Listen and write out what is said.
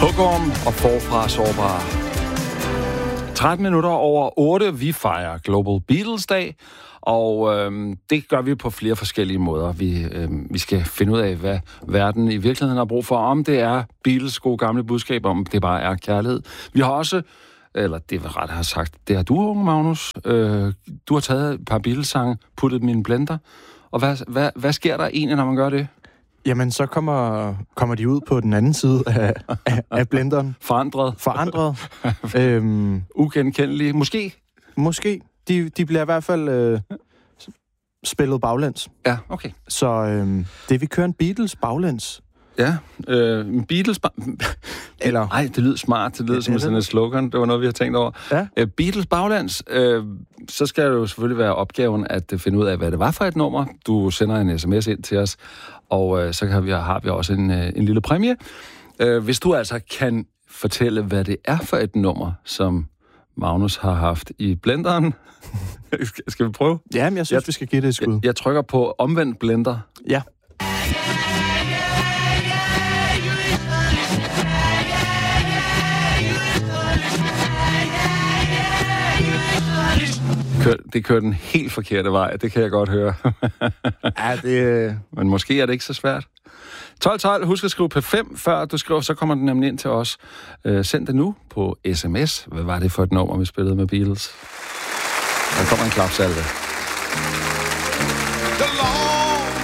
Hugorm og forfra sårbare. 13 minutter over 8. Vi fejrer Global Beatles Dag, og det gør vi på flere forskellige måder. Vi skal finde ud af, hvad verden i virkeligheden har brug for. Om det er Beatles gode gamle budskab, om det bare er kærlighed. Vi har også, eller det var ret at have sagt, det har du, unge Magnus. Du har taget et par Beatles-sange, puttet dem i en blender. Og hvad sker der egentlig, når man gør det? Jamen, så kommer de ud på den anden side af blenderen. Forandret. Ugenkendelige. Måske. De bliver i hvert fald spillet baglæns. Ja, okay. Så vi kører en Beatles baglæns. Ja, Beatles... Eller... Nej, det lyder smart. Det lyder som sådan et slogan. Det var noget, vi har tænkt over. Ja. Beatles baglands, så skal det jo selvfølgelig være opgaven at finde ud af, hvad det var for et nummer. Du sender en sms ind til os, og så har vi også en lille præmie. Hvis du altså kan fortælle, hvad det er for et nummer, som Magnus har haft i blenderen. Skal vi prøve? Jamen, jeg synes, vi skal give det et skud. Jeg trykker på omvendt blender. Ja. Det kører den helt forkerte vej, det kan jeg godt høre. Ja, det... Men måske er det ikke så svært. 1212, husk at skrive P5, før du skriver, så kommer den nemlig ind til os. Send det nu på sms. Hvad var det for et nummer, vi spillede med Beatles? Der kommer en klapsalve.